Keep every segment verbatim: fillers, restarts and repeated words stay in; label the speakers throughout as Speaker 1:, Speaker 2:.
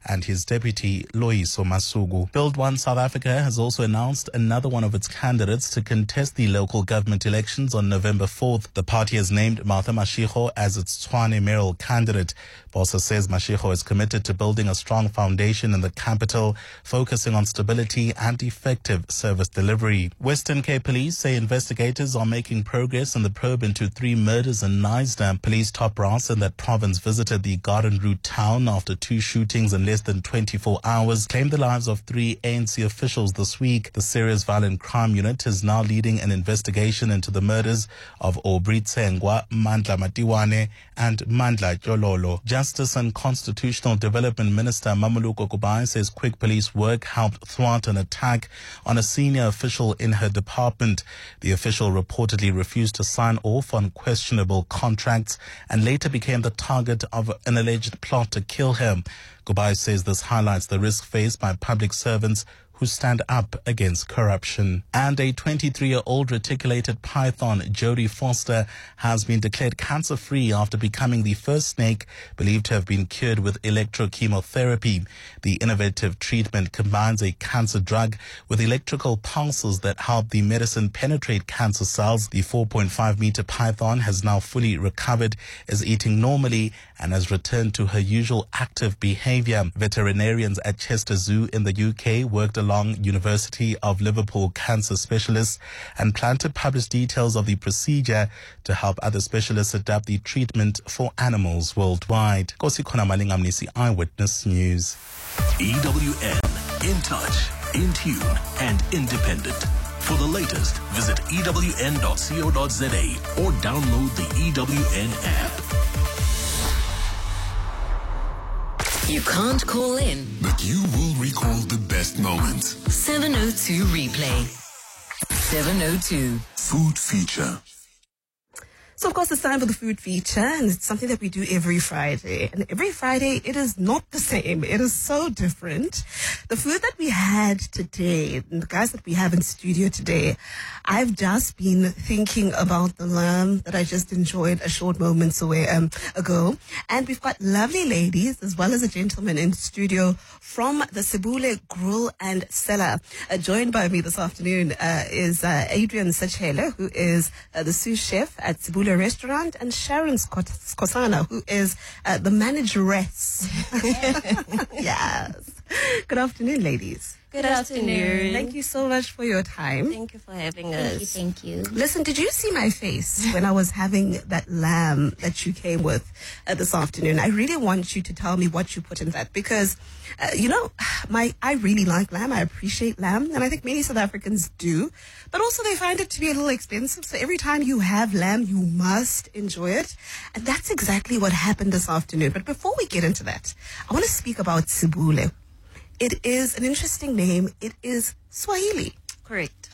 Speaker 1: and his deputy Loyiso Masuku. Build One South Africa has also announced another one of its candidates to contest the local government elections on November fourth. The party has named Martha Mashego as its Tshwane mayoral candidate. Bossa says Mashego is committed to building a strong foundation in the capital, focusing on stability and effective service delivery. Western Cape Police say investigators are making progress in the probe into three murders in Knysna. Police top brass in that province visited the Garden Route town after two shootings in less than twenty-four hours, claimed the lives of three A N C officials this week. The Serious Violent Crime Unit is now leading an investigation into the murders of Aubrey Tsengwa, Mandla Matiwane, and Mandla Jololo. Justice and Constitutional Development Minister Mamuluko Kubai says quick police work helped thwart an attack on a senior official in her department. The official reportedly refused to sign off on questionable contracts and later became the target of an alleged plot to kill him. Kubai says this highlights the risk faced by public servants who stand up against corruption. And a twenty-three-year-old reticulated python, Jodie Foster, has been declared cancer-free after becoming the first snake believed to have been cured with electrochemotherapy. The innovative treatment combines a cancer drug with electrical pulses that help the medicine penetrate cancer cells. The four point five meter python has now fully recovered, is eating normally, and has returned to her usual active behavior. Veterinarians at Chester Zoo in the U K worked along University of Liverpool cancer specialists and plan to publish details of the procedure to help other specialists adapt the treatment for animals worldwide. Kosi Khona Malingamnisi, Eyewitness News.
Speaker 2: E W N, in touch, in tune, and independent. For the latest, visit E W N dot co dot za or download the E W N app.
Speaker 3: You can't call in,
Speaker 4: but you will recall the best moments.
Speaker 3: seven oh two replay. seven oh two.
Speaker 4: Food feature.
Speaker 5: So, of course, it's time for the food feature, and it's something that we do every Friday. And every Friday, it is not the same. It is so different. The food that we had today, and the guys that we have in studio today, I've just been thinking about the lamb that I just enjoyed a short moments away um, ago. And we've got lovely ladies as well as a gentleman in studio from the Sibule Grill and Cellar. Uh, joined by me this afternoon uh, is uh, Adrian Sachele, who is uh, the sous chef at Sibule Restaurant, and Sharon Skosana, who is uh, the manageress. Yes. Good afternoon, ladies.
Speaker 6: Good afternoon.
Speaker 5: Thank you so much for your time.
Speaker 6: Thank you for having us.
Speaker 7: Thank you, thank you.
Speaker 5: Listen, did you see my face when I was having that lamb that you came with uh, this afternoon? I really want you to tell me what you put in that, because, uh, you know, my I really like lamb. I appreciate lamb, and I think many South Africans do. But also they find it to be a little expensive. So every time you have lamb, you must enjoy it. And that's exactly what happened this afternoon. But before we get into that, I want to speak about Sibule. It is an interesting name. It is Swahili.
Speaker 6: Correct.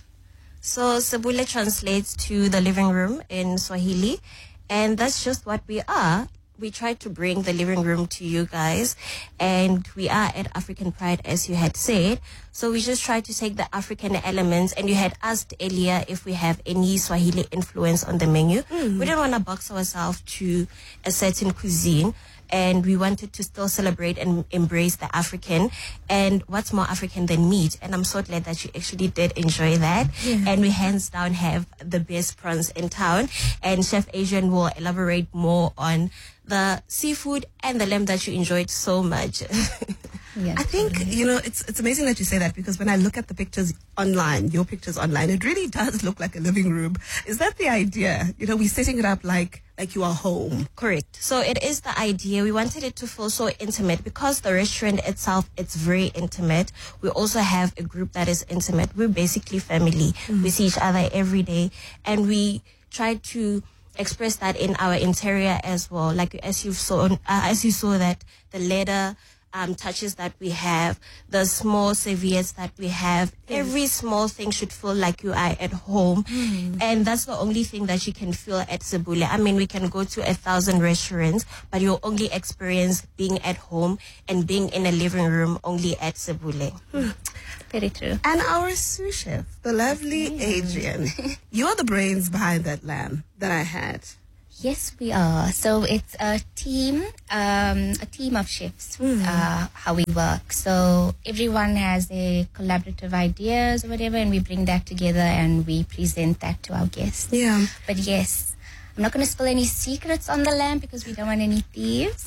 Speaker 6: So Sibule translates to the living room in Swahili, and that's just what we are. We try to bring the living room to you guys, and we are at African Pride, as you had said. So we just try to take the African elements, and you had asked earlier if we have any Swahili influence on the menu. Mm. We didn't want to box ourselves to a certain cuisine, and we wanted to still celebrate and embrace the African. And what's more African than meat? And I'm so glad that you actually did enjoy that. Yeah. And we hands down have the best prawns in town. And Chef Adrian will elaborate more on the seafood and the lamb that you enjoyed so much.
Speaker 5: Yeah. I think, you know, it's it's amazing that you say that, because when I look at the pictures online, your pictures online, it really does look like a living room. Is that the idea? You know, we're setting it up like like you are home.
Speaker 6: Correct. So it is the idea. We wanted it to feel so intimate, because the restaurant itself, it's very intimate. We also have a group that is intimate. We're basically family. Mm. We see each other every day, and we try to express that in our interior as well. Like as you saw, uh, as you saw that the leather Um, touches that we have, the small serviettes that we have, mm. every small thing should feel like you are at home. Mm. And that's the only thing that you can feel at Sibule. I mean, we can go to a thousand restaurants, but you'll only experience being at home and being in a living room only at Sibule.
Speaker 7: Mm. Very true.
Speaker 5: And our sous chef, the lovely mm. Adrian, you're the brains behind that lamb that I had.
Speaker 7: Yes, we are. So it's a team, um, a team of chefs,
Speaker 5: Mm.
Speaker 7: uh, how we work. So everyone has their collaborative ideas or whatever, and we bring that together and we present that to our guests.
Speaker 5: Yeah.
Speaker 7: But yes, I'm not going to spill any secrets on the lamb because we don't want any thieves.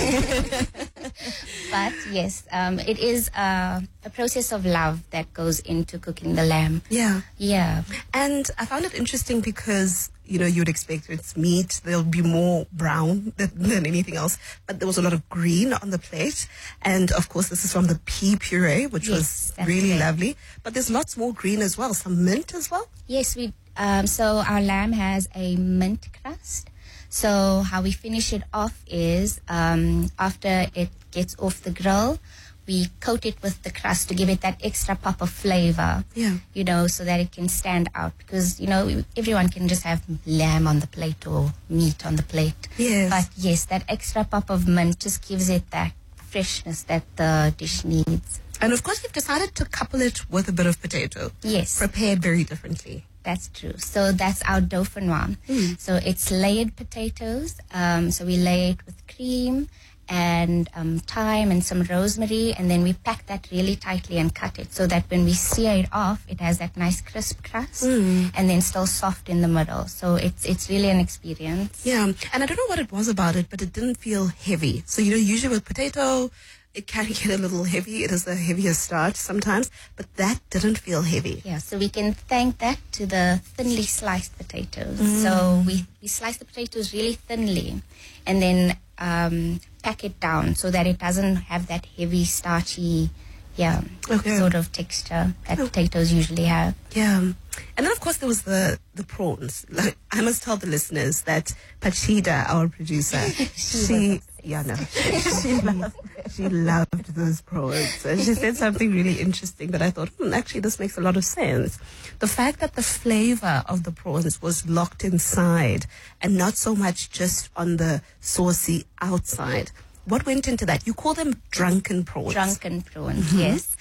Speaker 7: But yes, um, it is uh, a process of love that goes into cooking the lamb.
Speaker 5: Yeah.
Speaker 7: Yeah.
Speaker 5: And I found it interesting because, you know, you'd expect it's meat. There'll be more brown than, than anything else. But there was a lot of green on the plate. And, of course, this is from the pea puree, which
Speaker 7: Yes,
Speaker 5: was
Speaker 7: that's
Speaker 5: really
Speaker 7: correct.
Speaker 5: lovely. But there's lots more green as well. Some mint as well.
Speaker 7: Yes, we. Um, so our lamb has a mint crust. So how we finish it off is um, after it gets off the grill, we coat it with the crust to give it that extra pop of flavor.
Speaker 5: Yeah.
Speaker 7: You know, so that it can stand out because you know everyone can just have lamb on the plate or meat on the plate.
Speaker 5: Yes.
Speaker 7: But yes, that extra pop of mint just gives it that freshness that the dish needs.
Speaker 5: And, of course, you've decided to couple it with a bit of potato.
Speaker 7: Yes.
Speaker 5: Prepared very differently.
Speaker 7: That's true. So that's our dauphinoise.
Speaker 5: Mm.
Speaker 7: So it's layered potatoes. Um, so we lay it with cream and um, thyme and some rosemary, and then we pack that really tightly and cut it so that when we sear it off, it has that nice crisp crust
Speaker 5: Mm.
Speaker 7: and then still soft in the middle. So it's it's really an experience.
Speaker 5: Yeah. And I don't know what it was about it, but it didn't feel heavy. So, you know, usually with potato, it can get a little heavy. It is a heavier starch sometimes, but that didn't feel heavy.
Speaker 7: Yeah, so we can thank that to the thinly sliced potatoes. So we, we slice the potatoes really thinly and then um, pack it down so that it doesn't have that heavy, starchy, yeah,
Speaker 5: Okay.
Speaker 7: sort of texture that potatoes usually have.
Speaker 5: Yeah. And then, of course, there was the, the prawns. Like, I must tell the listeners that Pachida, our producer, she, yeah, no, she loved, she loved those prawns. And she said something really interesting that I thought, hmm, actually, this makes a lot of sense. The fact that the flavor of the prawns was locked inside and not so much just on the saucy outside. What went into that? You call them drunken prawns.
Speaker 7: Drunken prawns, yes.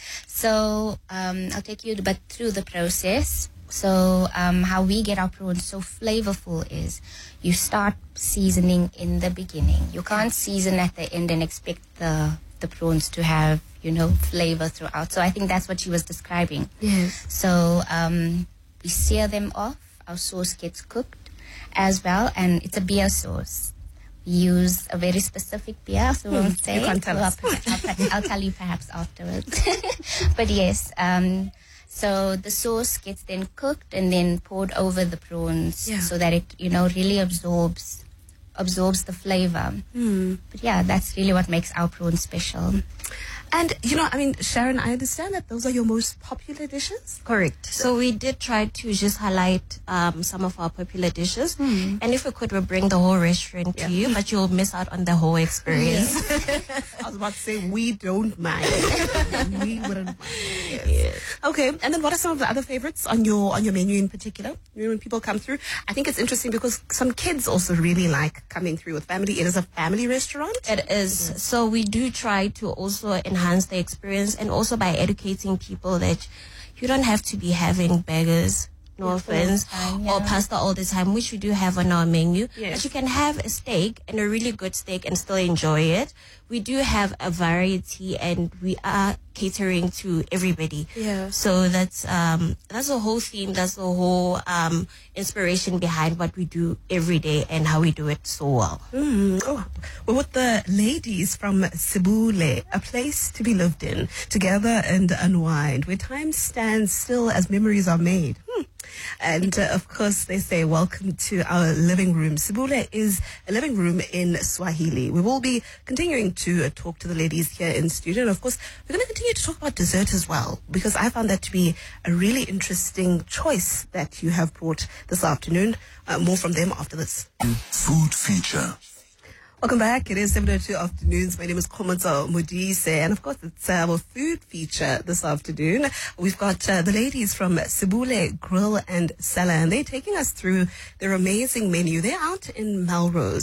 Speaker 7: So um, I'll take you but through the process. So um, how we get our prawns so flavorful is you start seasoning in the beginning. You can't season at the end and expect the the prawns to have, you know, flavor throughout. So I think that's what she was describing.
Speaker 5: Yes.
Speaker 7: So um, we sear them off. Our sauce gets cooked as well, and it's a beer sauce. We use a very specific beer, so we won't say.
Speaker 5: you can't tell
Speaker 7: Well,
Speaker 5: us.
Speaker 7: I'll, I'll, I'll tell you perhaps afterwards. But yes, um, so the sauce gets then cooked and then poured over the prawns
Speaker 5: Yeah.
Speaker 7: so that it, you know, really absorbs absorbs the flavor.
Speaker 5: Hmm.
Speaker 7: But yeah, that's really what makes our prawns special.
Speaker 5: And, you know, I mean, Sharon, I understand that those are your most popular dishes?
Speaker 6: Correct. So we did try to just highlight um, some of our popular dishes. And if we could, we'll bring the whole restaurant to you, but you'll miss out on the whole experience.
Speaker 5: I was about to say, we don't mind. we wouldn't mind. Yes. Okay, and then what are some of the other favorites on your on your menu in particular? You know, when people come through, I think it's interesting because some kids also really like coming through with family. It is a family restaurant.
Speaker 6: It is. So we do try to also enhance the experience and also by educating people that you don't have to be having burgers, no offense,
Speaker 7: time,
Speaker 6: or
Speaker 7: yeah.
Speaker 6: pasta all the time, which we do have on our menu.
Speaker 5: Yes.
Speaker 6: But you can have a steak and a really good steak and still enjoy it. We do have a variety and we are catering to everybody.
Speaker 5: Yeah.
Speaker 6: So that's um that's the whole theme, that's the whole um inspiration behind what we do every day and how we do it so well.
Speaker 5: Mm, oh, we're with the ladies from Sibule, a place to be lived in, together and unwind, where time stands still as memories are made. Hmm. And uh, of course, they say, welcome to our living room. Sibule is a living room in Swahili. We will be continuing to uh, talk to the ladies here in studio. And of course, we're going to continue to talk about dessert as well, because I found that to be a really interesting choice that you have brought this afternoon. Uh, more from them after this.
Speaker 4: Food feature.
Speaker 5: Welcome back. It is seven oh two afternoons. My name is Komoto Modise, and of course it's uh, our food feature this afternoon. We've got uh, the ladies from Sibule Grill and Cellar, and they're taking us through their amazing menu. They're out in Melrose.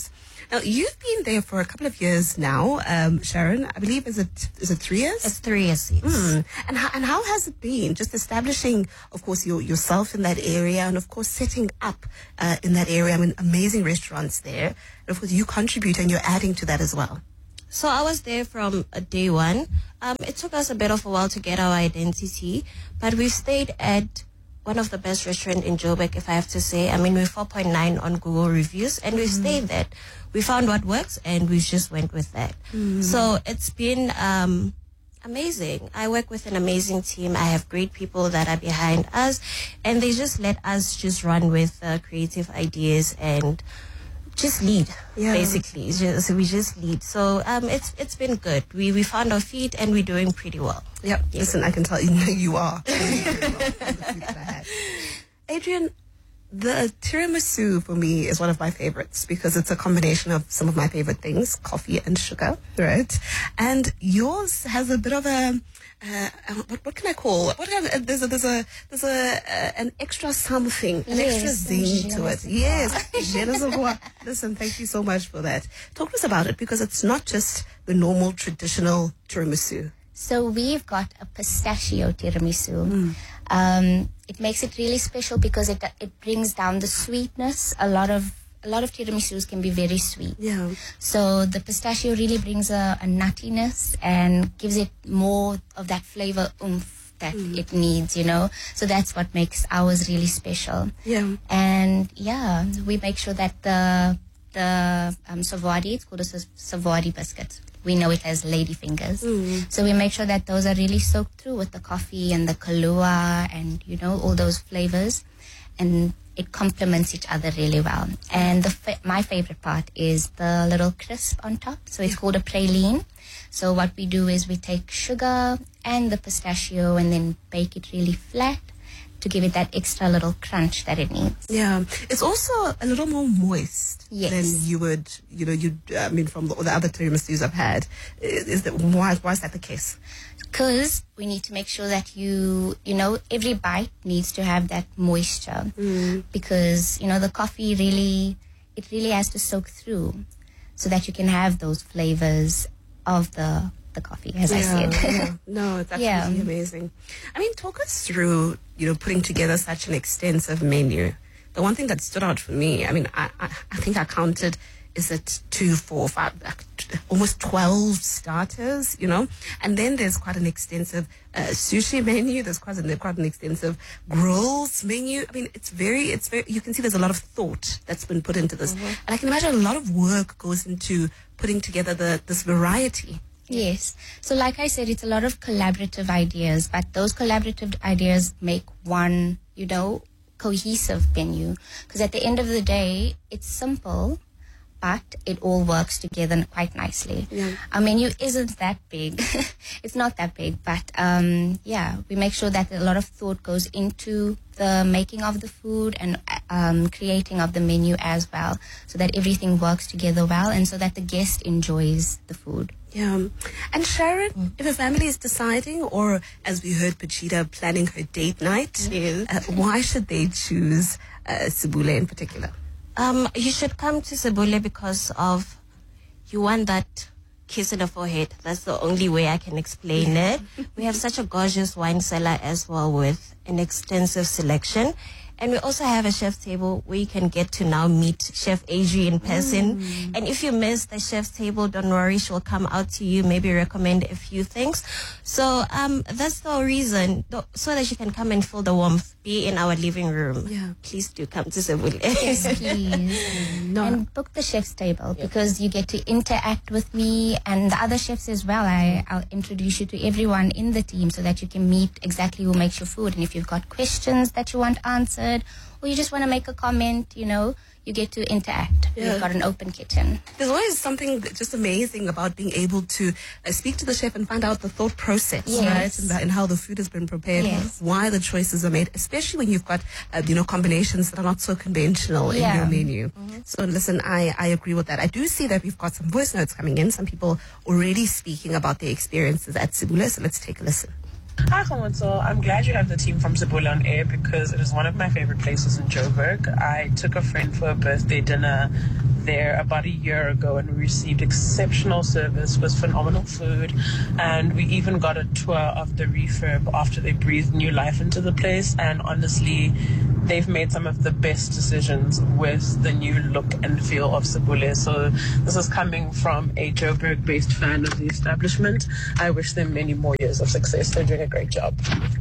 Speaker 5: Now, you've been there for a couple of years now, um, Sharon. I believe, is it is it three years?
Speaker 6: It's three years. Yes.
Speaker 5: Mm. And, how, and how has it been? Just establishing, of course, your, yourself in that area and, of course, setting up uh, in that area. I mean, amazing restaurants there. And, of course, you contribute and you're adding to that as well.
Speaker 6: So I was there from uh, day one. Um, it took us a bit of a while to get our identity, but we've stayed at one of the best restaurants in Joburg, if I have to say. I mean, we're four point nine on Google reviews, and we've stayed there. We found what works, and we just went with that. Mm. So it's been um, amazing. I work with an amazing team. I have great people that are behind us, and they just let us just run with uh, creative ideas and just lead, yeah. basically. Just, we just lead. So um, it's it's been good. We we found our feet and we're doing pretty well.
Speaker 5: Yep. Yeah. Listen, I can tell you, you are. Adrian, the tiramisu for me is one of my favorites because it's a combination of some of my favorite things, coffee and sugar, right? And yours has a bit of a Uh, what, what can I call it? What have, uh, there's a there's a there's a uh, an extra something, an
Speaker 7: yes,
Speaker 5: extra zing to it. Yes, listen, thank you so much for that. Talk to us about it because it's not just the normal traditional tiramisu.
Speaker 7: So we've got a pistachio tiramisu.
Speaker 5: Mm.
Speaker 7: Um, it makes it really special because it it brings down the sweetness. A lot of A lot of tiramisus can be very sweet.
Speaker 5: Yeah.
Speaker 7: So the pistachio really brings a, a nuttiness and gives it more of that flavor oomph that mm. it needs, you know. So that's what makes ours really special.
Speaker 5: Yeah.
Speaker 7: And yeah, we make sure that the the um, Savoiardi, it's called a Savoiardi biscuit. We know it has lady fingers.
Speaker 5: Mm.
Speaker 7: So we make sure that those are really soaked through with the coffee and the Kahlua and, you know, all those flavors. And it complements each other really well. And the fa- my favorite part is the little crisp on top. So it's called a praline. So what we do is we take sugar and the pistachio and then bake it really flat to give it that extra little crunch that it needs.
Speaker 5: Yeah. It's also a little more moist
Speaker 7: yes.
Speaker 5: than you would, you know, you I mean, from the, the other tiramisus I've had. Is that, why, why is that the case?
Speaker 7: Because we need to make sure that you, you know, every bite needs to have that moisture.
Speaker 5: Mm.
Speaker 7: Because, you know, the coffee really, it really has to soak through so that you can have those flavors of the the coffee, as
Speaker 5: yeah,
Speaker 7: I said.
Speaker 5: yeah. No, it's absolutely
Speaker 7: yeah.
Speaker 5: amazing. I mean, talk us through, you know, putting together such an extensive menu. The one thing that stood out for me, I mean, I, I, I think I counted, is it two, four, five, almost twelve starters, you know? And then there's quite an extensive uh, sushi menu. There's quite an, quite an extensive grills menu. I mean, it's very, it's very, you can see there's a lot of thought that's been put into this. Mm-hmm. And I can imagine a lot of work goes into putting together the this variety.
Speaker 7: Yes. So like I said, it's a lot of collaborative ideas, but those collaborative ideas make one, you know, cohesive menu. Because at the end of the day, it's simple, but it all works together quite nicely.
Speaker 5: Yeah.
Speaker 7: Our menu isn't that big. It's not that big, but um, yeah, we make sure that a lot of thought goes into the making of the food and um, creating of the menu as well, so that everything works together well and so that the guest enjoys the food.
Speaker 5: Yeah. And Sharon, mm. if a family is deciding, or as we heard Pachita planning her date night,
Speaker 6: yes.
Speaker 5: uh, why should they choose uh, Sibule in particular?
Speaker 6: Um, you should come to Sibule because of, you want that kiss in the forehead. That's the only way I can explain it. We have such a gorgeous wine cellar as well with an extensive selection. And we also have a chef's table where you can get to now meet Chef Adrian in person. Mm. And if you miss the chef's table, don't worry, she'll come out to you, maybe recommend a few things. So um, that's the reason, so that you can come and feel the warmth, be in our living room.
Speaker 5: Yeah.
Speaker 6: Please do come to Sibule.
Speaker 7: Yes, please. No. And book the chef's table yep. because you get to interact with me and the other chefs as well. I, I'll introduce you to everyone in the team so that you can meet exactly who makes your food. And if you've got questions that you want answered, or you just want to make a comment, you know, you get to interact. Yeah. We've got an open kitchen.
Speaker 5: There's always something just amazing about being able to uh, speak to the chef and find out the thought process,
Speaker 7: yes.
Speaker 5: right? And, the, and how the food has been prepared,
Speaker 7: yes.
Speaker 5: why the choices are made, especially when you've got, uh, you know, combinations that are not so conventional
Speaker 7: yeah.
Speaker 5: in your menu.
Speaker 7: Mm-hmm.
Speaker 5: So listen, I, I agree with that. I do see that we've got some voice notes coming in, some people already speaking about their experiences at Sibule, so let's take a listen.
Speaker 8: Hi, Khongonso. I'm glad you have the team from Sibule on air because it is one of my favorite places in Joburg. I took a friend for a birthday dinner there about a year ago, and we received exceptional service, was phenomenal food, and we even got a tour of the refurb after they breathed new life into the place. And honestly, they've made some of the best decisions with the new look and feel of Sibule. So this is coming from a Joburg-based fan of the establishment. I wish them many more years of success. They're doing a great job.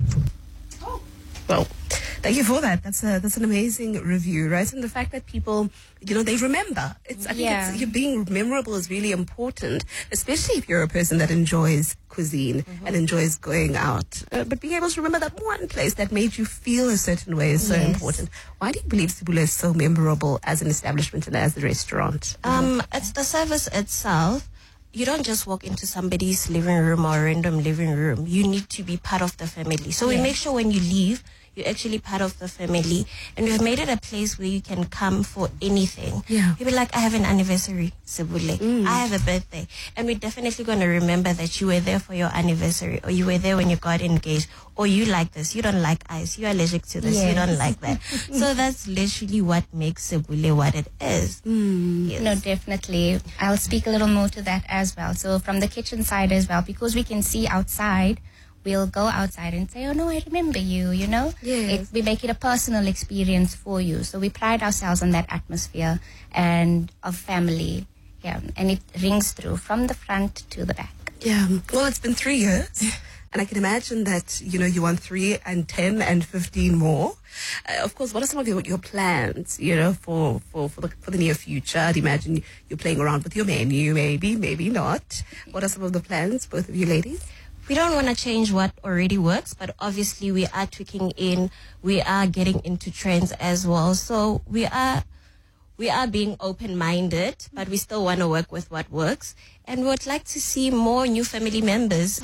Speaker 5: Well, thank you for that. That's a, that's an amazing review, right? And the fact that people, you know, they remember. It's, I think
Speaker 7: Yeah.
Speaker 5: it's, being memorable is really important, especially if you're a person that enjoys cuisine
Speaker 7: Mm-hmm.
Speaker 5: and enjoys going out. Uh, but being able to remember that one place that made you feel a certain way is so
Speaker 7: Yes.
Speaker 5: important. Why do you believe Sibule is so memorable as an establishment and as a restaurant?
Speaker 6: Um, it's the service itself. You don't just walk into somebody's living room or random living room. You need to be part of the family. So we
Speaker 7: Yes.
Speaker 6: make sure when you leave, you're actually part of the family. And we've made it a place where you can come for anything.
Speaker 5: Yeah.
Speaker 6: You'll be like, I have an anniversary, Sibule. I have a birthday. And we're definitely going to remember that you were there for your anniversary, or you were there when you got engaged, or you like this, you don't like ice, you're allergic to this, you
Speaker 7: Yes.
Speaker 6: don't like that. So that's literally what makes Sibule what it is. Yes.
Speaker 7: No, definitely. I'll speak a little more to that as well. So from the kitchen side as well, because we can see outside, we'll go outside and say, oh no, I remember you, you know?
Speaker 5: Yes.
Speaker 7: It, we make it a personal experience for you. So we pride ourselves on that atmosphere and of family. Yeah, and it rings through from the front to the back.
Speaker 5: Yeah. Well, it's been three years. And I can imagine that, you know, you want three and ten and fifteen more. Uh, of course, what are some of your, your plans, you know, for, for, for, the, for the near future? I'd imagine you're playing around with your menu, maybe, maybe not. What are some of the plans, both of you ladies?
Speaker 6: We don't want to change what already works, but obviously we are tweaking in. We are getting into trends as well. So we are we are being open-minded, but we still want to work with what works. And we would like to see more new family members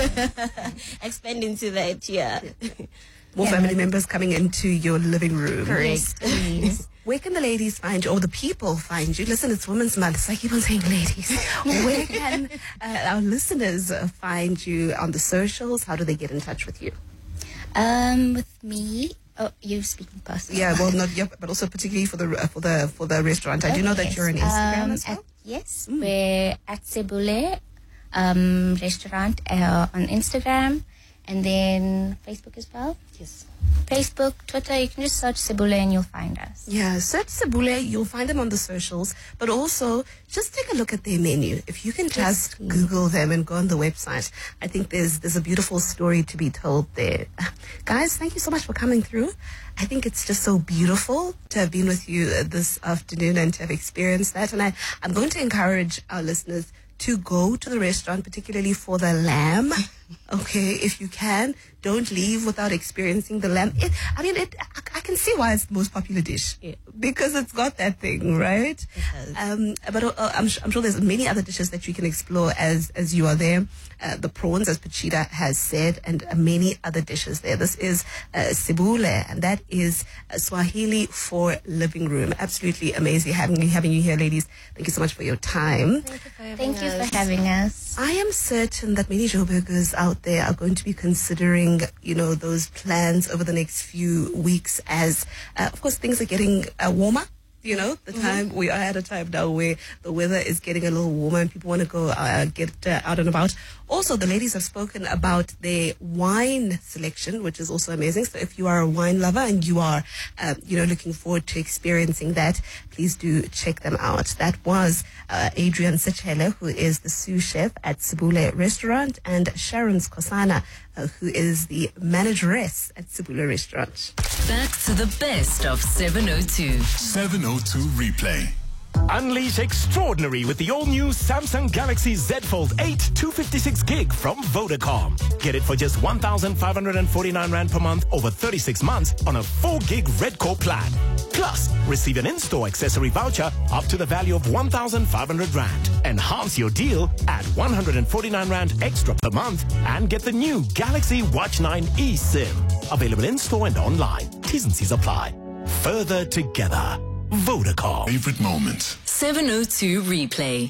Speaker 6: expand into that, yeah.
Speaker 5: More family members coming into your living room.
Speaker 6: Correct.
Speaker 7: Please.
Speaker 5: Where can the ladies find you, or the people find you? Listen, it's Women's Month, so I keep on saying ladies. Where can uh, our listeners uh, find you on the socials? How do they get in touch with you?
Speaker 7: Um, with me, oh, you speaking personally.
Speaker 5: Yeah, well, not yet, but also particularly for the uh, for the for the restaurant. I do know that
Speaker 7: Yes.
Speaker 5: you're on Instagram
Speaker 7: Um,
Speaker 5: as well.
Speaker 7: at- yes, we're at Sibule um, restaurant uh, on Instagram, and then Facebook as well. Yes, Facebook, Twitter. You can just search Sibule and you'll find us.
Speaker 5: Yeah, search Sibule. You'll find them on the socials, but also just take a look at their menu. If you can just Google them and go on the website, I think there's there's a beautiful story to be told there. Guys, thank you so much for coming through. I think it's just so beautiful to have been with you uh, this afternoon and to have experienced that. And I, I'm going to encourage our listeners to go to the restaurant, particularly for the lamb. Okay, if you can, don't leave without experiencing the lamb. It, I mean, it. I, I can see why it's the most popular dish because it's got that thing, right? Um, but uh, I'm, su- I'm sure there's many other dishes that you can explore as as you are there. Uh, the prawns, as Pachita has said, and uh, many other dishes there. This is uh, Sibule, and that is uh, Swahili for living room. Absolutely amazing having having you here, ladies. Thank you so much for your time.
Speaker 7: Thank you for having us.
Speaker 5: I am certain that many Joburgers out there are going to be considering, you know, those plans over the next few weeks as, uh, of course, things are getting uh, warmer. You know, the time we are at a time now where the weather is getting a little warmer and people want to go uh, get uh, out and about. Also, the ladies have spoken about their wine selection, which is also amazing. So if you are a wine lover and you are, uh, you know, looking forward to experiencing that, please do check them out. That was uh, Adrian Sechele, who is the sous chef at Sibule Restaurant, and Sharon Skosana, uh, who is the manageress at Sibule Restaurant.
Speaker 3: Back to the best of seven oh two.
Speaker 4: seven oh two Replay.
Speaker 9: Unleash extraordinary with the all-new Samsung Galaxy Z Fold eight two fifty-six gig from Vodacom. Get it for just one thousand five hundred forty-nine rand per month over thirty-six months on a four gig Red Core plan. Plus, receive an in-store accessory voucher up to the value of one thousand five hundred rand. Enhance your deal at one hundred forty-nine rand extra per month and get the new Galaxy Watch nine eSIM. Available in-store and online. T's and C's apply. Further together. Vodacom.
Speaker 4: Favorite moments.
Speaker 3: seven oh two Replay.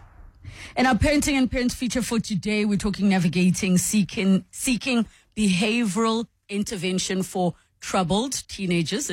Speaker 10: In our parenting and parents feature for today, we're talking navigating, seeking, seeking behavioral intervention for troubled teenagers and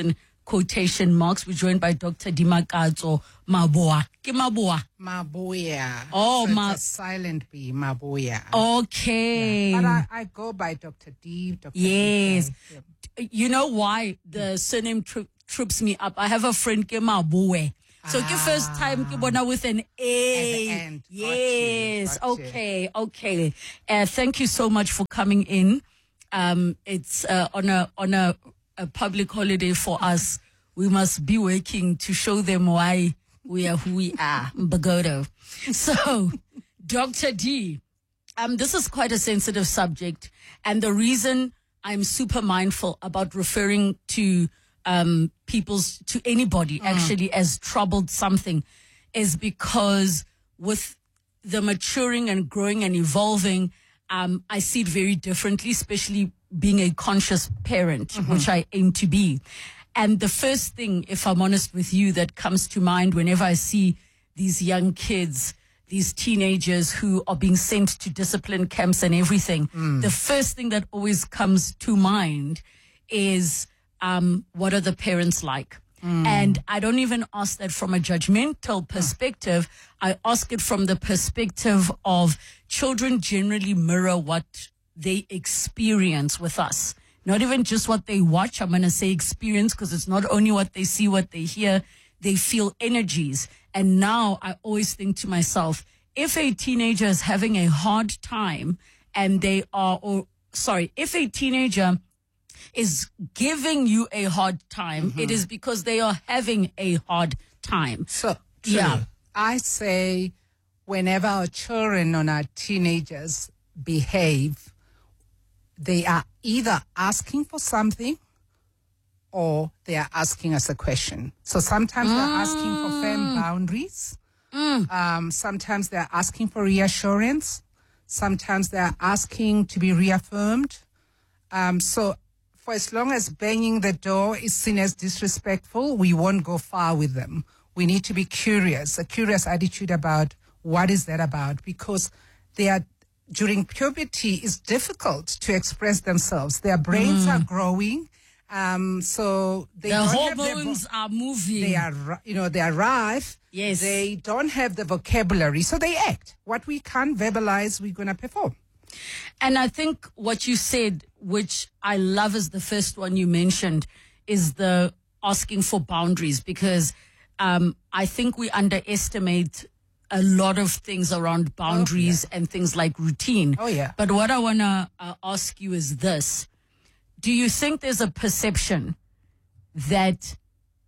Speaker 10: quotation marks. We're joined by Doctor Dimakatso Maboa. Ke Maboa.
Speaker 11: Maboya.
Speaker 10: Oh,
Speaker 11: so
Speaker 10: Ma-
Speaker 11: it's a silent B, Maboya.
Speaker 10: Okay.
Speaker 11: Yeah. But I, I go by Doctor D, Doctor
Speaker 10: Yes.
Speaker 11: D.
Speaker 10: Yeah. You know why the surname tri- trips me up? I have a friend, Ke Maboe. So, ah. first time, ke bona with an A.
Speaker 11: At the end.
Speaker 10: Yes.
Speaker 11: Got you. Got you.
Speaker 10: Okay. Okay. Uh, thank you so much for coming in. Um, it's uh, on a on a, a public holiday for us. We must be working to show them why we are who we are. Bagodo. So, Doctor D, um, this is quite a sensitive subject, and the reason I'm super mindful about referring to um, people's to anybody mm. actually as troubled something is because with the maturing and growing and evolving, um, I see it very differently, especially being a conscious parent, mm-hmm. which I aim to be. And the first thing, if I'm honest with you, that comes to mind whenever I see these young kids, these teenagers who are being sent to discipline camps and everything, mm. the first thing that always comes to mind is um, what are the parents like? Mm. And I don't even ask that from a judgmental perspective. I ask it from the perspective of children generally mirror what they experience with us. Not even just what they watch. I'm going to say experience because it's not only what they see, what they hear. They feel energies. And now I always think to myself, if a teenager is having a hard time and they are, or sorry, if a teenager is giving you a hard time, mm-hmm. it is because they are having a hard time.
Speaker 11: So, true.
Speaker 10: Yeah.
Speaker 11: I say whenever our children or our teenagers behave, they are either asking for something or they are asking us a question. So sometimes mm. they're asking for firm boundaries. Mm. Um, sometimes they're asking for reassurance. Sometimes they're asking to be reaffirmed. Um, so for as long as banging the door is seen as disrespectful, we won't go far with them. We need to be curious, a curious attitude about what is that about, because they are, during puberty, it's difficult to express themselves. Their brains mm. are growing. Um, so they
Speaker 10: the
Speaker 11: don't
Speaker 10: hormones
Speaker 11: have their,
Speaker 10: are moving.
Speaker 11: They are, you know, they arrive.
Speaker 10: Yes.
Speaker 11: They don't have the vocabulary, so they act. What we can't verbalize, we're going to perform.
Speaker 10: And I think what you said, which I love is the first one you mentioned, is the asking for boundaries, because um, I think we underestimate a lot of things around boundaries oh, yeah. and things like routine.
Speaker 11: Oh, yeah.
Speaker 10: But what I want to uh, ask you is this. Do you think there's a perception that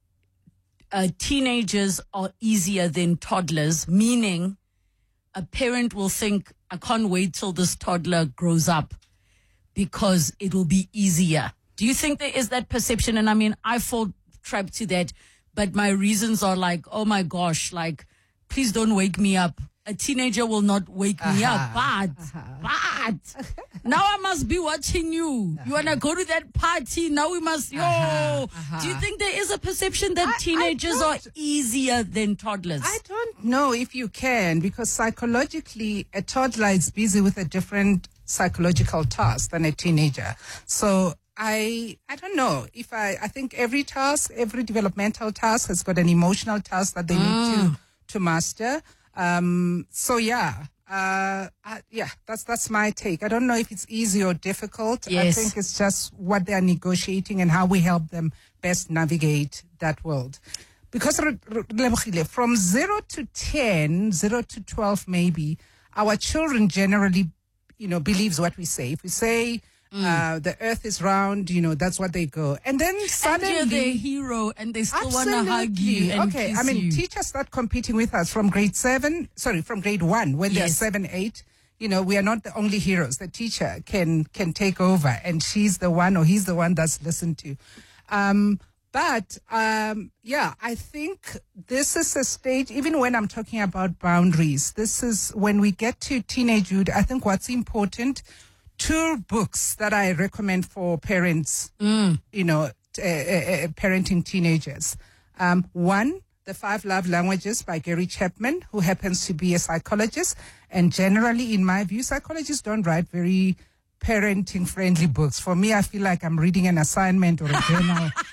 Speaker 10: uh, teenagers are easier than toddlers, meaning a parent will think, I can't wait till this toddler grows up because it will be easier? Do you think there is that perception? And I mean, I fall trap to that, but my reasons are like, oh my gosh, like, please don't wake me up. A teenager will not wake uh-huh. me up. But, uh-huh. but, now I must be watching you. Uh-huh. You want to go to that party? Now we must, yo. Uh-huh. Uh-huh. Do you think there is a perception that I, teenagers I are easier than toddlers?
Speaker 11: I don't know if you can, because psychologically, a toddler is busy with a different psychological task than a teenager. So I I don't know if I, I think every task, every developmental task has got an emotional task that they mm. need to, to master. Um, so yeah, uh, uh, yeah, that's, that's my take. I don't know if it's easy or difficult.
Speaker 10: Yes.
Speaker 11: I think it's just what they're negotiating and how we help them best navigate that world. Because from zero to ten, zero to twelve maybe, our children generally, you know, believes what we say. If we say, Mm. Uh, the earth is round, you know, that's what they go. And then suddenly...
Speaker 10: And you're their hero and they still want to hug you and
Speaker 11: Okay,
Speaker 10: kiss
Speaker 11: I mean,
Speaker 10: you.
Speaker 11: teachers start competing with us from grade seven, sorry, from grade one, when
Speaker 10: Yes.
Speaker 11: they're seven, eight. You know, we are not the only heroes. The teacher can, can take over and she's the one or he's the one that's listened to. Um, but, um, yeah, I think this is a stage, even when I'm talking about boundaries, this is when we get to teenagehood, I think what's important... Two books that I recommend for parents,
Speaker 10: mm.
Speaker 11: you know, t- uh, uh, parenting teenagers. Um, one, The Five Love Languages by Gary Chapman, who happens to be a psychologist. And generally, in my view, psychologists don't write very parenting-friendly books. For me, I feel like I'm reading an assignment or a journal.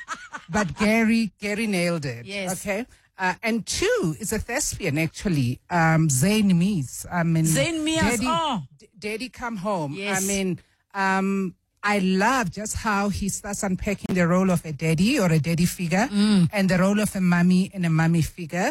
Speaker 11: but Gary, Gary nailed it.
Speaker 10: Yes.
Speaker 11: Okay. Uh, and two is a thespian, actually. Um, Zayn Mies. I mean,
Speaker 10: Zayn Mies,
Speaker 11: Daddy,
Speaker 10: oh.
Speaker 11: D- Daddy Come Home.
Speaker 10: Yes.
Speaker 11: I mean, um, I love just how he starts unpacking the role of a daddy or a daddy figure
Speaker 10: Mm.
Speaker 11: and the role of a mommy and a mommy figure,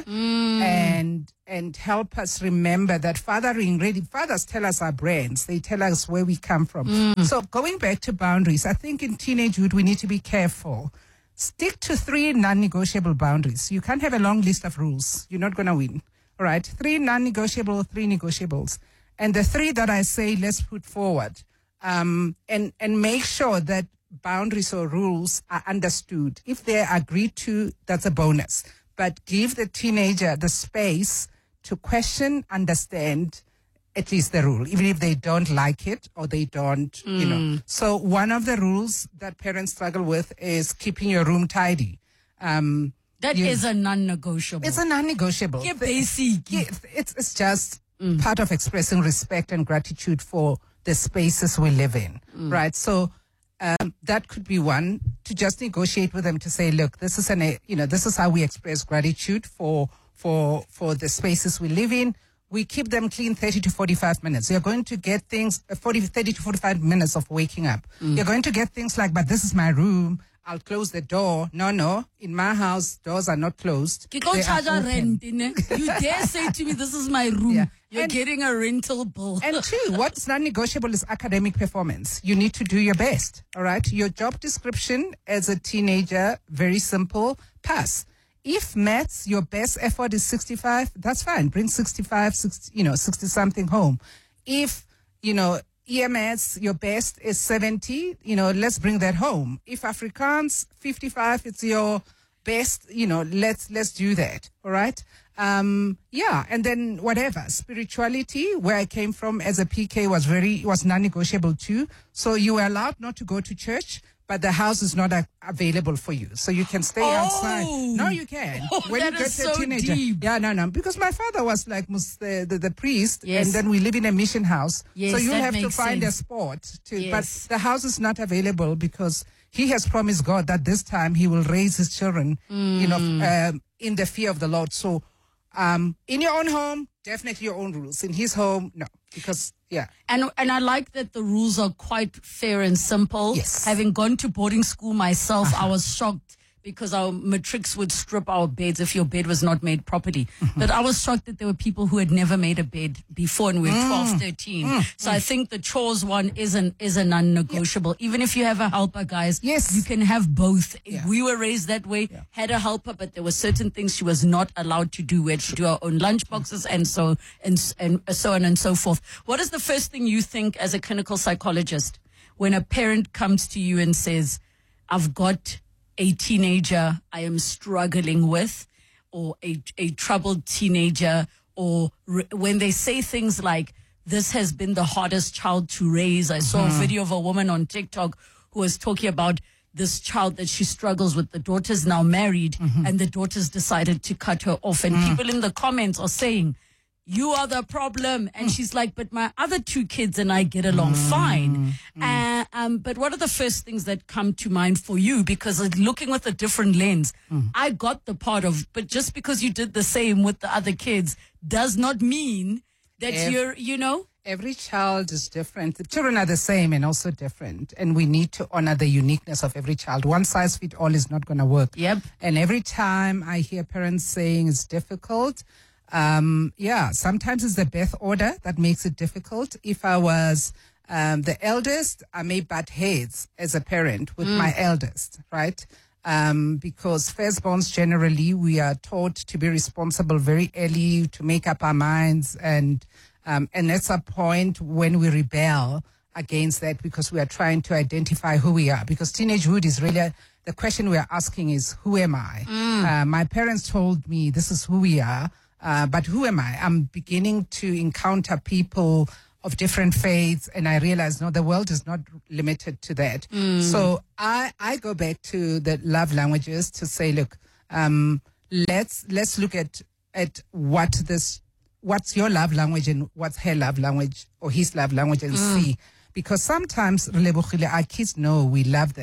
Speaker 11: and and help us remember that fathering really, fathers tell us our brands. They tell us where we come from.
Speaker 10: Mm.
Speaker 11: So going back to boundaries, I think in teenagehood we need to be careful. Stick to three non-negotiable boundaries. You can't have a long list of rules. You're not going to win. All right? Three non-negotiable, three negotiables. And the three that I say, let's put forward. Um, and, and make sure that boundaries or rules are understood. If they're agreed to, that's a bonus. But give the teenager the space to question, understand, at least the rule, even if they don't like it or they don't, you know.
Speaker 10: Mm.
Speaker 11: So one of the rules that parents struggle with is keeping your room tidy. Um,
Speaker 10: That
Speaker 11: you-
Speaker 10: is a non-negotiable.
Speaker 11: It's a non-negotiable.
Speaker 10: Yeah, basic.
Speaker 11: Yeah, it's, it's just part of expressing respect and gratitude for the spaces we live in, right? So um, that could be one, to just negotiate with them to say, look, this is an, a- you know, this is how we express gratitude for for for the spaces we live in. We keep them clean thirty to forty-five minutes. You're going to get things, uh, forty, thirty to forty-five minutes of waking up.
Speaker 10: Mm.
Speaker 11: You're going to get things like, but this is my room. I'll close the door. No, no. In my house, doors are not closed.
Speaker 10: You go
Speaker 11: They are
Speaker 10: charge a
Speaker 11: open.
Speaker 10: rent, ne? You dare say to me, this is my room.
Speaker 11: Yeah.
Speaker 10: You're
Speaker 11: And-
Speaker 10: getting a rental bill.
Speaker 11: And two, what's non-negotiable is academic performance. You need to do your best, all right? Your job description as a teenager, very simple, pass. If maths, your best effort is sixty-five, that's fine. Bring sixty-five, sixty, you know, sixty-something home. If, you know, E M S, your best is seventy, you know, let's bring that home. If Afrikaans, fifty-five, it's your best, you know, let's, let's do that. All right. Um, yeah. And then whatever, spirituality, where I came from as a P K was very, was non-negotiable too. So you were allowed not to go to church, but the house is not a, available for you. So you can stay
Speaker 10: Oh.
Speaker 11: outside. No, you can.
Speaker 10: Oh,
Speaker 11: when
Speaker 10: that
Speaker 11: you get
Speaker 10: is
Speaker 11: to
Speaker 10: so
Speaker 11: a teenager.
Speaker 10: deep.
Speaker 11: Yeah, no, no. Because my father was like mus- the, the, the priest,
Speaker 10: Yes.
Speaker 11: and then we live in a mission house.
Speaker 10: Yes,
Speaker 11: so you'll
Speaker 10: that
Speaker 11: have to
Speaker 10: makes
Speaker 11: find
Speaker 10: sense.
Speaker 11: a spot to,
Speaker 10: Yes.
Speaker 11: but the house is not available because he has promised God that this time he will raise his children, you know,
Speaker 10: Mm.
Speaker 11: um, in the fear of the Lord. So, um, in your own home, definitely your own rules. In his home, no, because, yeah.
Speaker 10: And and I like that the rules are quite fair and simple.
Speaker 11: Yes.
Speaker 10: Having gone to boarding school myself, I was shocked because our matrics would strip our beds if your bed was not made properly. But I was shocked that there were people who had never made a bed before and we were twelve, thirteen. So I think the chores one is an is a non-negotiable. Even if you have a helper, guys,
Speaker 11: Yes.
Speaker 10: you can have both.
Speaker 11: Yeah.
Speaker 10: We were raised that way, had a helper, but there were certain things she was not allowed to do. We had to do our own lunch boxes and so and s- and so on and so forth. What is the first thing you think as a clinical psychologist when a parent comes to you and says, I've got a teenager I am struggling with, or a, a troubled teenager, or re- when they say things like, this has been the hardest child to raise. I saw a video of a woman on TikTok who was talking about this child that she struggles with. The daughter's now married and the daughter's decided to cut her off. And people in the comments are saying, you are the problem. And she's like, but my other two kids and I get along fine. Uh, um, but what are the first things that come to mind for you? Because uh, looking with a different lens, I got the part of, but just because you did the same with the other kids does not mean that
Speaker 11: Ev-
Speaker 10: you're, you know,
Speaker 11: Every child is different. The children are the same and also different. And we need to honor the uniqueness of every child. One size fits all is not going to work.
Speaker 10: Yep.
Speaker 11: And every time I hear parents saying it's difficult, um, yeah, sometimes it's the birth order that makes it difficult. If I was um, the eldest, I may butt heads as a parent with my eldest, right? Um, because firstborns generally, we are taught to be responsible very early, to make up our minds, and um, and that's a point when we rebel against that because we are trying to identify who we are. Because teenagehood is really a, the question we are asking is, who am I? Uh, my parents told me this is who we are, uh, but who am I? I'm beginning to encounter people of different faiths, and I realize, no, the world is not limited to that. So I, I go back to the love languages to say, look, um, let's let's look at at what this, what's your love language and what's her love language or his love language, and see, because sometimes Relebogile, our kids know we love them,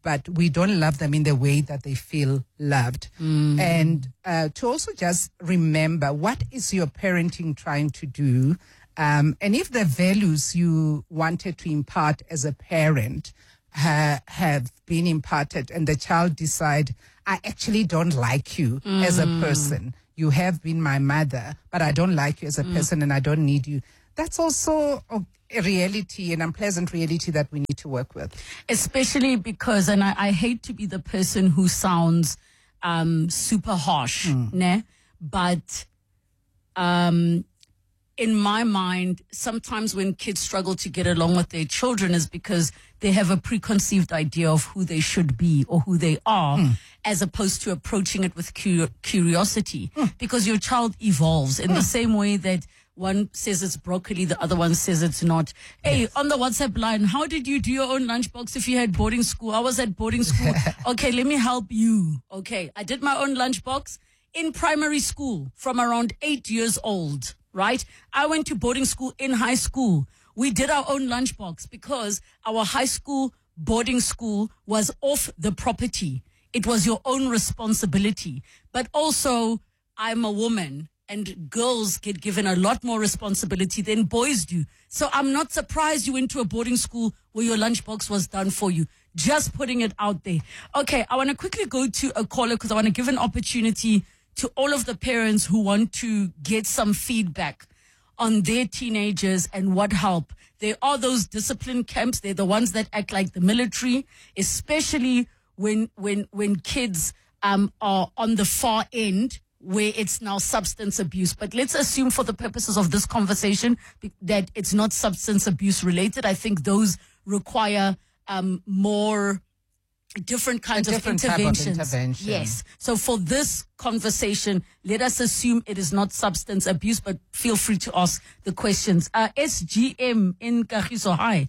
Speaker 11: but we don't love them in the way that they feel loved.
Speaker 10: Mm.
Speaker 11: And uh, to also just remember, what is your parenting trying to do? Um, and if the values you wanted to impart as a parent ha- have been imparted and the child decide, I actually don't like you
Speaker 10: Mm.
Speaker 11: as a person. You have been my mother, but I don't like you as a
Speaker 10: Mm.
Speaker 11: person and I don't need you. That's also a reality, an unpleasant reality that we need to work with.
Speaker 10: Especially because, and I, I hate to be the person who sounds um, super harsh,
Speaker 11: Mm.
Speaker 10: ne? But um, in my mind, sometimes when kids struggle to get along with their children is because they have a preconceived idea of who they should be or who they are,
Speaker 11: Mm.
Speaker 10: as opposed to approaching it with cu- curiosity. Because your child evolves in the same way that one says it's broccoli, the other one says it's not. Hey, on the WhatsApp line, how did you do your own lunchbox if you had boarding school? I was at boarding school. Okay, let me help you. Okay, I did my own lunchbox in primary school from around eight years old, right? I went to boarding school in high school. We did our own lunchbox because our high school boarding school was off the property. It was your own responsibility. But also, I'm a woman, and girls get given a lot more responsibility than boys do. So I'm not surprised you went to a boarding school where your lunchbox was done for you. Just putting it out there. Okay, I want to quickly go to a caller because I want to give an opportunity to all of the parents who want to get some feedback on their teenagers and what help. There are those discipline camps. They're the ones that act like the military, especially when when when kids um, are on the far end, where it's now substance abuse. But let's assume for the purposes of this conversation that it's not substance abuse related. I think those require um, more different kinds
Speaker 11: A
Speaker 10: of
Speaker 11: different type of
Speaker 10: interventions.
Speaker 11: intervention.
Speaker 10: Yes. So for this conversation, let us assume it is not substance abuse, but feel free to ask the questions. Uh, S G M in Kagiso, hi.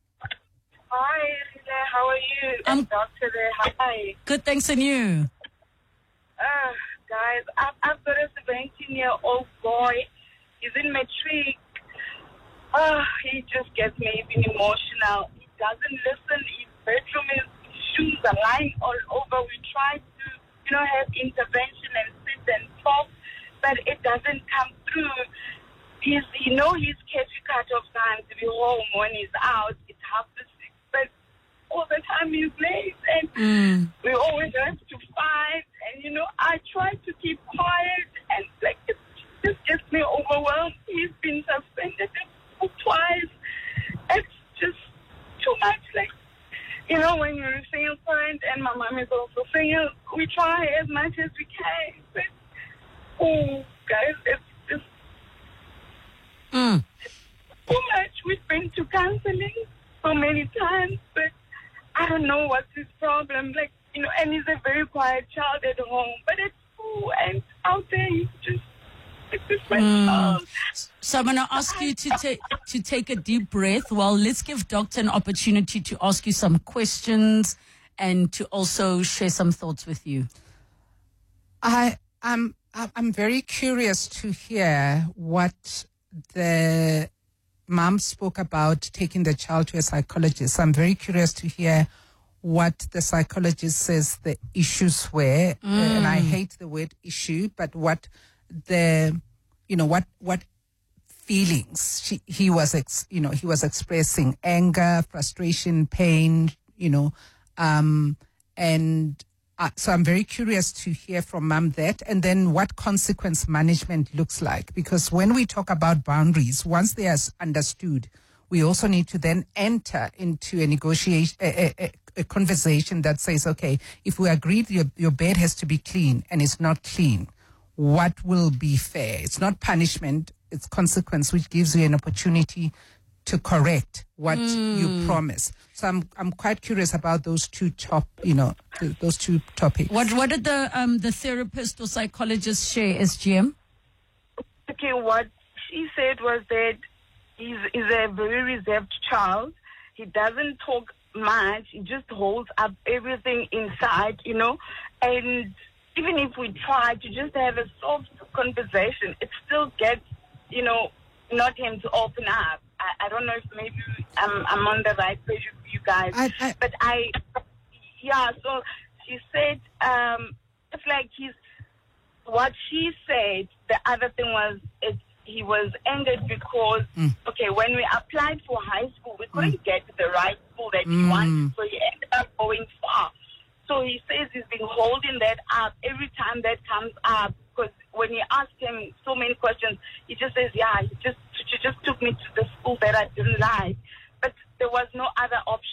Speaker 12: Hi, Rila, how are you?
Speaker 10: I'm
Speaker 12: And Doctor there, hi.
Speaker 10: Good, thanks, and you?
Speaker 12: Uh, guys, I've, I've got a seventeen-year-old boy. He's in matric. Uh, he just gets me even emotional. He doesn't listen. His bedroom is, his shoes are lying all over. We try to, you know, have intervention and sit and talk, but it doesn't come through. He's, you know, his catchy cut off time to be home when he's out. It's half past six, but all the time he's late, and
Speaker 10: Mm.
Speaker 12: we always have to fight. And you know, I try to keep quiet, and like it just gets me overwhelmed. He's been suspended twice. It's just too much. Like, you know, when you're a single parent, and my mom is also single, we try as much as we can. But oh, guys, it's just
Speaker 10: Mm.
Speaker 12: too much. We've been to counseling so many times, but I don't know what's his problem. Like, you know, and he's a very quiet child at home, but at school and out there, he's just a different
Speaker 10: Mm.
Speaker 12: child.
Speaker 10: So I'm going to ask you to take to take a deep breath. Well, let's give Doctor an opportunity to ask you some questions and to also share some thoughts with you.
Speaker 11: I I'm I'm very curious to hear what the mom spoke about taking the child to a psychologist. I'm very curious to hear what the psychologist says the issues were,
Speaker 10: Mm.
Speaker 11: and I hate the word issue, but what the you know what what feelings she, he was ex, you know he was expressing: anger, frustration, pain, you know, um, and. Uh, so I'm very curious to hear from Mum that, and then what consequence management looks like. Because when we talk about boundaries, once they are understood, we also need to then enter into a negotiation, a, a, a conversation that says, okay, if we agreed your, your bed has to be clean and it's not clean, what will be fair? It's not punishment, it's consequence, which gives you an opportunity to correct what
Speaker 10: Mm.
Speaker 11: you promise. So I'm I'm quite curious about those two top, you know, th- those two topics.
Speaker 10: What what did the um the therapist or psychologist share, S G M?
Speaker 12: Okay, what she said was that he's, he's a very reserved child. He doesn't talk much. He just holds up everything inside, you know. And even if we try to just have a soft conversation, it still gets, you know, not him to open up. I, I don't know if maybe I'm, I'm on the right page with you guys,
Speaker 11: I, I,
Speaker 12: but I, yeah, so she said, um, it's like he's, what she said, the other thing was, it, he was angered because,
Speaker 11: Mm.
Speaker 12: okay, when we applied for high school, we couldn't
Speaker 11: Mm.
Speaker 12: get the right school that he
Speaker 11: Mm.
Speaker 12: wanted, so he ended up going far. So he says he's been holding that up every time that comes up, because when you ask him so many questions, he just says, yeah, he just, she just took me to the school that I didn't like. But there was no other option.